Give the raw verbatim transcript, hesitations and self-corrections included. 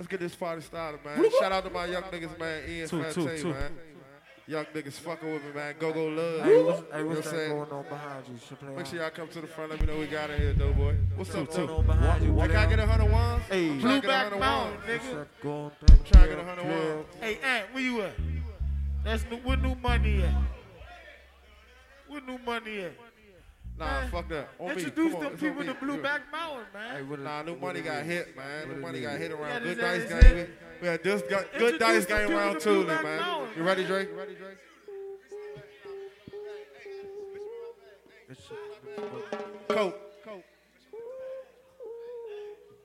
Let's get this party started, man. Shout out to my young niggas, man. Ian Fante, man. Young niggas fucking with me, man. Go Go Love. Hey, what's, hey, You know what's what I'm that saying? going on behind you? Chaplain? Make sure y'all come to the front. Let me know we got in here, though, boy. What's up, What's going though? on behind you? Hey, can I get a hundred ones? Hey, I'm trying to get a Blueback hundred Mountain, ones. nigga. What's going I'm trying to get a hundred clear. ones. Hey, Ant, where you at? That's new, where new money at? Where new money at? Nah, Man, fuck that. On me. Introduce Come on, them it's on people me. to Blueback Mountain, man. Hey, what it- Nah, new what money it got is? hit, man. New What money it got is? hit around Yeah, good this dice is game. it. We had just got good Introduce dice them game people round to two, Blueback man. Mountain, You ready, man. Drake? You ready, Drake? It's-